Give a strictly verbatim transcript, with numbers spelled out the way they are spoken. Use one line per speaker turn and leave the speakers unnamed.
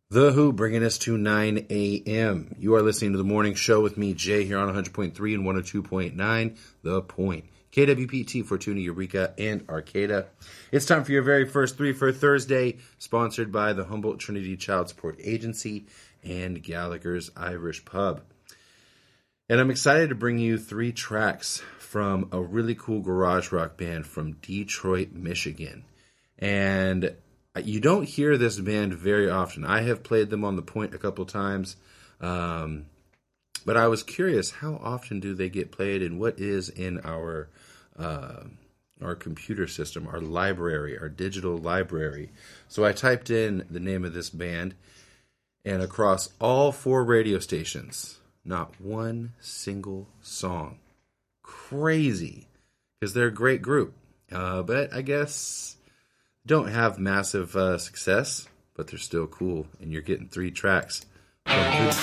The Who bringing us to nine a.m. You are listening to The Morning Show with me, Jay, here on one hundred point three and one oh two point nine, The Point. K W P T, Fortuna, Eureka, and Arcata. It's time for your very first Three for Thursday, sponsored by the Humboldt Trinity Child Support Agency and Gallagher's Irish Pub. And I'm excited to bring you three tracks from a really cool garage rock band from Detroit, Michigan. And you don't hear this band very often. I have played them on The Point a couple times, um, but I was curious, how often do they get played, and what is in our uh, our computer system, our library, our digital library? So I typed in the name of this band, and across all four radio stations, not one single song. Crazy, because they're a great group. Uh, but I guess don't have massive uh, success, but they're still cool, and you're getting three tracks from good